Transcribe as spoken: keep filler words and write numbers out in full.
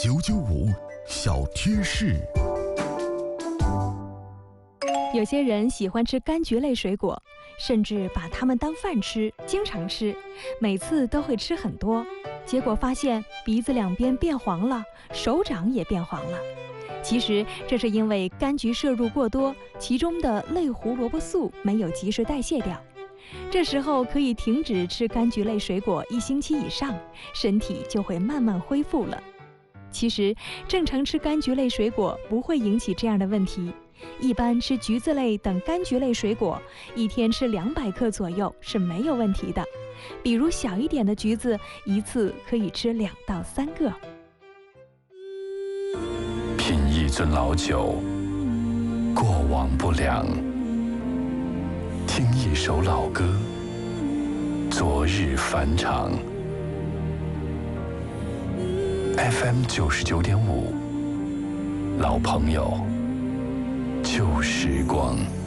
九九五小贴士。 有些人喜欢吃柑橘类水果，甚至把它们当饭吃，经常吃，每次都会吃很多，结果发现鼻子两边变黄了，手掌也变黄了。其实这是因为柑橘摄入过多，其中的类胡萝卜素没有及时代谢掉。这时候可以停止吃柑橘类水果一星期以上，身体就会慢慢恢复了。其实正常吃柑橘类水果不会引起这样的问题，一般吃橘子类等柑橘类水果，一天吃两百克左右是没有问题的。比如小一点的橘子，一次可以吃两到三个。 品一樽老酒，过往不良；听一首老歌，昨日返场。F M 九十九点五，老朋友，旧时光。